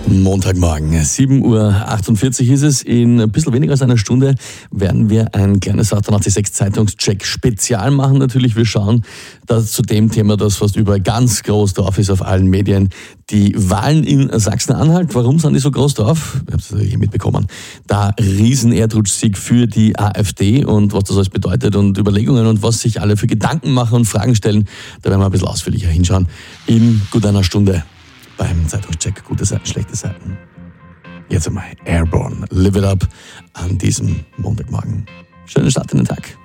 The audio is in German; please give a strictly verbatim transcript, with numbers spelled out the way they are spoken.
Montagmorgen, sieben Uhr achtundvierzig ist es. In ein bisschen weniger als einer Stunde werden wir ein kleines achtundachtzig Zeitungscheck Spezial machen. Natürlich, wir schauen dass zu dem Thema, das fast überall ganz groß drauf ist auf allen Medien. Die Wahlen in Sachsen-Anhalt. Warum sind die so groß drauf? Ich habe es eh mitbekommen. Da Riesen-Erdrutschsieg für die AfD und was das alles bedeutet und Überlegungen und was sich alle für Gedanken machen und Fragen stellen. Da werden wir ein bisschen ausführlicher hinschauen. In gut einer Stunde. Beim Zeitungscheck gute Seiten, schlechte Seiten. Jetzt einmal Airborne, Live It Up an diesem Montagmorgen. Schönen Start in den Tag.